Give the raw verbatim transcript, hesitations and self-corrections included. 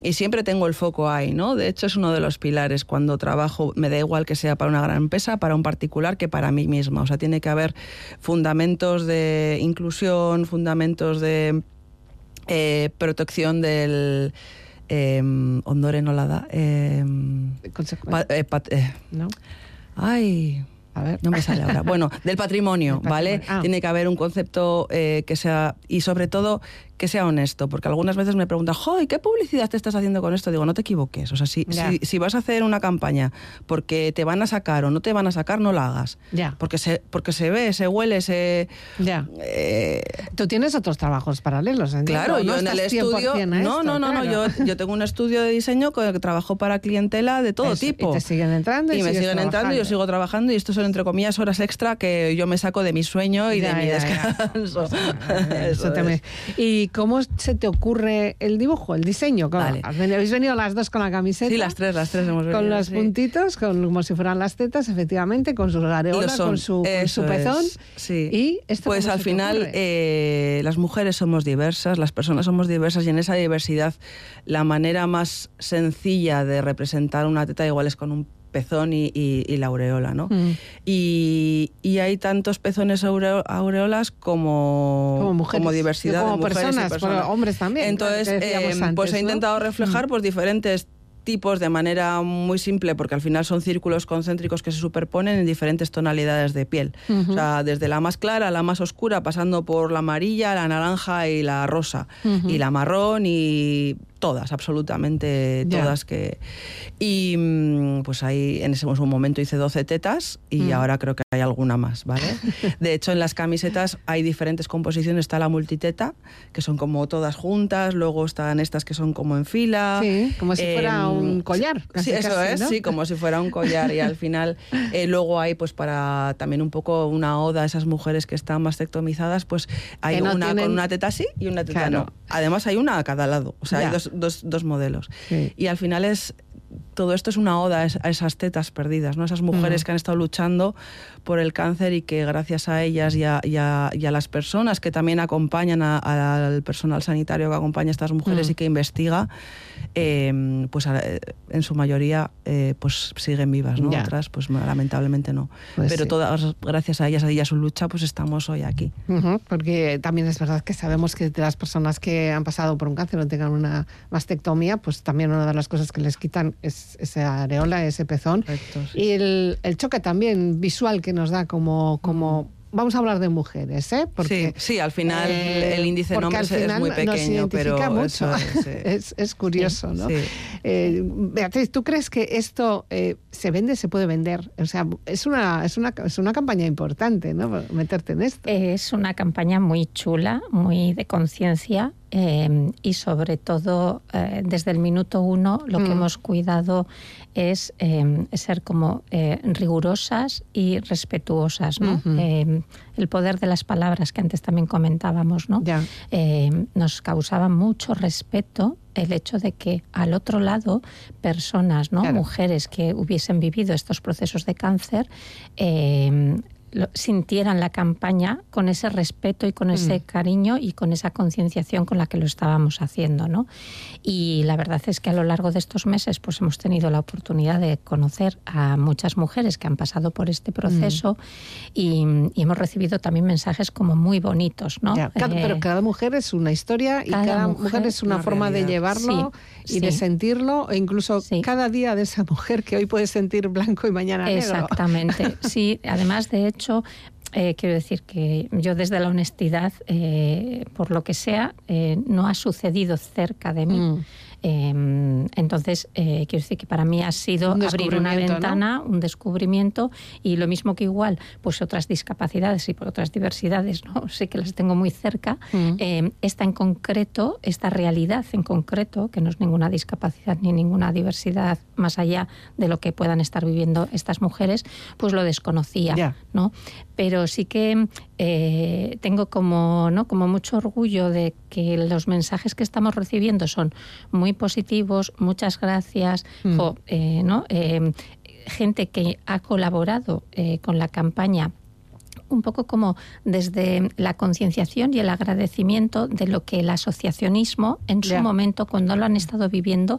Y siempre tengo el foco ahí, ¿no? De hecho, es uno de los pilares. Cuando trabajo, me da igual que sea para una gran empresa, para un particular, que para mí misma. O sea, tiene que haber fundamentos de inclusión, fundamentos de eh, protección del... Eh, ondore no la da. Eh, pa, eh, pat, eh. ¿No? Ay... A ver. No me sale ahora. Bueno, del patrimonio, patrimonio. ¿vale? Ah. Tiene que haber un concepto eh, que sea... Y sobre todo, que sea honesto. Porque algunas veces me preguntan, ¡joy! ¿Qué publicidad te estás haciendo con esto? Digo, no te equivoques. O sea, si, si, si vas a hacer una campaña porque te van a sacar o no te van a sacar, no la hagas. Ya. Porque se, porque se ve, se huele, se... Ya. Eh, Tú tienes otros trabajos paralelos, ¿entiendes? Claro, no yo en el estudio... No, esto, no, no, claro. no. Yo, yo tengo un estudio de diseño que trabajo para clientela de todo Eso, tipo. Y te siguen entrando y, y me sigues siguen entrando y yo sigo trabajando, y esto son, entre comillas, horas extra que yo me saco de mi sueño y ya, de mi ya, descanso. Ya. Eso Eso te me... ¿Y cómo se te ocurre el dibujo, el diseño? Vale. Has venido, habéis venido las dos con la camiseta. Sí, las tres, las tres hemos venido. Con los sí. puntitos, con, como si fueran las tetas, efectivamente, con sus areolas, con su, con su pezón. Es, sí. Y esto pues al final eh, las mujeres somos diversas, las personas somos diversas, y en esa diversidad la manera más sencilla de representar una teta igual es con un pezón y, y, y la aureola, ¿no? Mm. Y, y hay tantos pezones aureo, aureolas como, como, mujeres, como diversidad como de mujeres personas, y personas. Pero hombres también. Entonces, eh, antes, pues he intentado ¿no? reflejar mm. pues diferentes tipos de manera muy simple, porque al final son círculos concéntricos que se superponen en diferentes tonalidades de piel. Uh-huh. O sea, desde la más clara a la más oscura, pasando por la amarilla, la naranja y la rosa, uh-huh. y la marrón y todas, absolutamente yeah. todas. que Y pues ahí en ese momento hice doce tetas y uh-huh. ahora creo que hay alguna más, ¿vale? De hecho, en las camisetas hay diferentes composiciones. Está la multiteta, que son como todas juntas, luego están estas que son como en fila. Sí, como si eh, fuera un collar. Casi, sí, eso casi, es, ¿no? sí, como si fuera un collar. Y al final eh, luego hay, pues para también un poco una oda a esas mujeres que están mastectomizadas, pues hay no una tienen... con una teta así y una teta claro. no. Además hay una a cada lado, o sea, ya. hay dos, dos, dos modelos. Sí. Y al final es... Todo esto es una oda a esas tetas perdidas, ¿no? Esas mujeres mm. que han estado luchando por el cáncer y que gracias a ellas y a, y a, y a las personas que también acompañan a, a, al personal sanitario que acompaña a estas mujeres mm. y que investiga, eh, pues a, en su mayoría eh, pues siguen vivas, ¿no? Ya. Otras pues lamentablemente no. Pues Pero sí. todas gracias a ellas y a su lucha pues estamos hoy aquí. Uh-huh, porque también es verdad que sabemos que de las personas que han pasado por un cáncer o tengan una mastectomía, pues también una de las cosas que les quitan es esa areola, ese pezón. Correcto, sí. Y el, el choque también visual que nos da como... como mm. Vamos a hablar de mujeres, ¿eh? Porque, sí, sí, al final eh, el índice de nombres es muy pequeño, pero mucho. Es, sí. es, es curioso, sí, ¿no? Sí. Eh, Beatriz, ¿tú crees que esto eh, se vende, se puede vender? O sea, es una, es una, es una campaña importante, ¿no? Meterte en esto. Es una campaña muy chula, muy de conciencia. Eh, y sobre todo eh, desde el minuto uno lo mm. que hemos cuidado es eh, ser como eh, rigurosas y respetuosas, ¿no? Uh-huh. eh, el poder de las palabras que antes también comentábamos, ¿no? Yeah. Eh, nos causaba mucho respeto el hecho de que al otro lado personas, ¿no? Claro. Mujeres que hubiesen vivido estos procesos de cáncer eh, Lo, sintieran la campaña con ese respeto y con mm. ese cariño y con esa concienciación con la que lo estábamos haciendo, ¿no? Y la verdad es que a lo largo de estos meses pues hemos tenido la oportunidad de conocer a muchas mujeres que han pasado por este proceso mm. y, y hemos recibido también mensajes como muy bonitos, ¿no? Ya, cada, eh, pero cada mujer es una historia y cada, cada mujer, mujer es una, una forma realidad. De llevarlo sí, y sí. de sentirlo, e incluso sí. cada día de esa mujer que hoy puede sentir blanco y mañana negro. Exactamente, sí. Además, de hecho, Eh, quiero decir que yo desde la honestidad, eh, por lo que sea, eh, no ha sucedido cerca de mí. Mm. Eh, entonces, eh, quiero decir que para mí ha sido un abrir una ventana, ¿no? Un descubrimiento, y lo mismo que igual, pues otras discapacidades y por otras diversidades, ¿no? Sé que las tengo muy cerca. Mm. Eh, esta en concreto, esta realidad en concreto, que no es ninguna discapacidad ni ninguna diversidad más allá de lo que puedan estar viviendo estas mujeres, pues lo desconocía, yeah. ¿no? Pero sí que eh, tengo como, ¿no? como mucho orgullo de que los mensajes que estamos recibiendo son muy positivos, muchas gracias, mm. jo, eh, ¿no? Eh, gente que ha colaborado eh, con la campaña un poco como desde la concienciación y el agradecimiento de lo que el asociacionismo en su yeah. momento, cuando lo han estado viviendo,